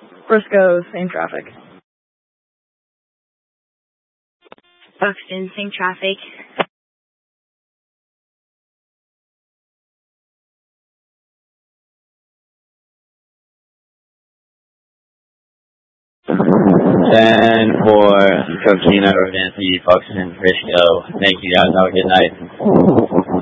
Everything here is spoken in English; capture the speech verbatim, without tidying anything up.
Frisco, same traffic. Buxton, same traffic. ten for Coquina, Ravancy, Buxton, Frisco. Thank you guys. Have a good night.